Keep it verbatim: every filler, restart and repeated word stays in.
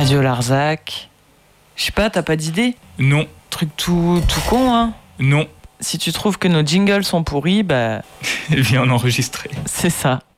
Radio Larzac. Je sais pas, t'as pas d'idée? Non. Truc tout, tout con, hein? Non. Si tu trouves que nos jingles sont pourris, bah... Viens en enregistrer. C'est ça.